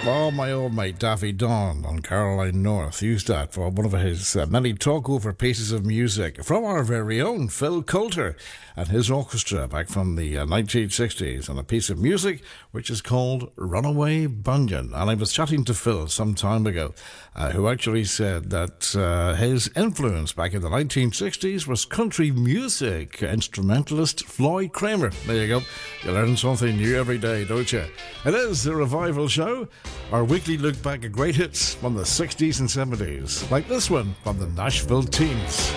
Oh, my old mate Daffy Don on Caroline North used that for one of his many talk-over pieces of music from our very own Phil Coulter and his orchestra back from the 1960s, and a piece of music which is called Runaway Bunyan. And I was chatting to Phil some time ago, who actually said that his influence back in the 1960s was country music instrumentalist Floyd Cramer. There you go. You learn something new every day, don't you? It is the Revival Show, our weekly look back at great hits from the 60s and 70s, like this one from the Nashville Teens.